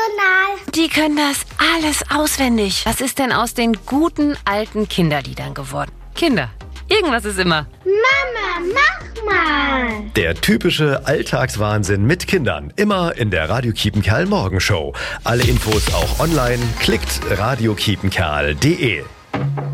Journal. Die können das alles auswendig. Was ist denn aus den guten alten Kinderliedern geworden? Kinder, irgendwas ist immer. Mama, mach mal. Der typische Alltagswahnsinn mit Kindern. Immer in der Radio Kiepenkerl Morgenshow. Alle Infos auch online. Klickt radiokiepenkerl.de.